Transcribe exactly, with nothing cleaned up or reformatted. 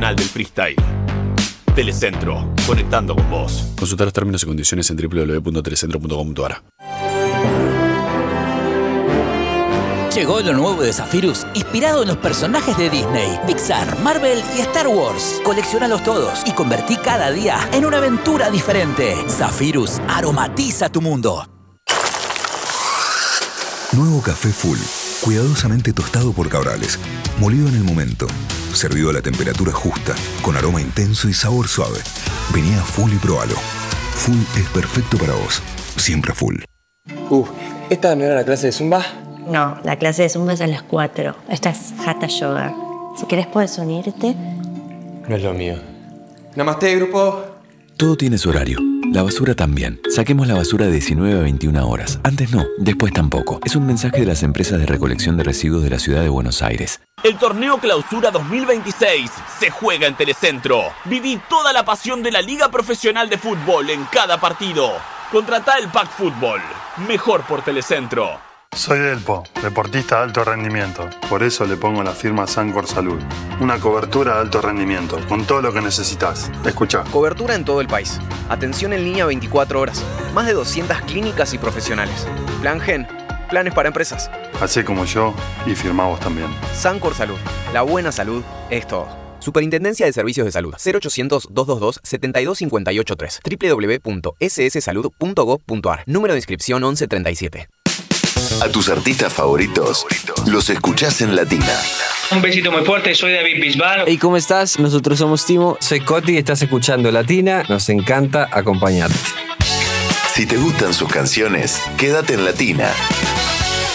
profesional del freestyle. Telecentro, conectando con vos. Consulta los términos y condiciones en doble u doble u doble u punto telecentro punto com punto a r. Llegó lo nuevo de Zephyrus, inspirado en los personajes de Disney, Pixar, Marvel y Star Wars. Colecciónalos todos y convertí cada día en una aventura diferente. Zephyrus aromatiza tu mundo. Nuevo café Full, cuidadosamente tostado por Cabrales, molido en el momento, servido a la temperatura justa, con aroma intenso y sabor suave. Vení a Full y probalo. Full es perfecto para vos, siempre Full. Uh, ¿esta no era la clase de Zumba? No, la clase de Zumba es a las cuatro. Esta es Hatha Yoga. Si querés puedes unirte. No es lo mío. Namaste, grupo. Todo tiene su horario. La basura también. Saquemos la basura de diecinueve a veintiuna horas. Antes no, después tampoco. Es un mensaje de las empresas de recolección de residuos de la ciudad de Buenos Aires. El torneo Clausura dos mil veintiséis se juega en Telecentro. Viví toda la pasión de la Liga Profesional de Fútbol en cada partido. Contratá el Pack Fútbol. Mejor por Telecentro. Soy Delpo, deportista de alto rendimiento. Por eso le pongo la firma Sancor Salud. Una cobertura de alto rendimiento, con todo lo que necesitas. Escuchá. Cobertura en todo el país. Atención en línea veinticuatro horas. Más de doscientas clínicas y profesionales. Plan Gen. Planes para empresas. Hacé como yo y firmá vos también. Sancor Salud. La buena salud es todo. Superintendencia de Servicios de Salud. cero ochocientos, doscientos veintidós, setenta y dos cincuenta y ocho tres. doble u doble u doble u punto ese ese salud punto gob punto a r. Número de inscripción once treinta y siete. A tus artistas favoritos los escuchás en Latina. Un besito muy fuerte, soy David Bisbal. Hey, ¿cómo estás? Nosotros somos Timo. Soy Coti y estás escuchando Latina. Nos encanta acompañarte. Si te gustan sus canciones, quédate en Latina.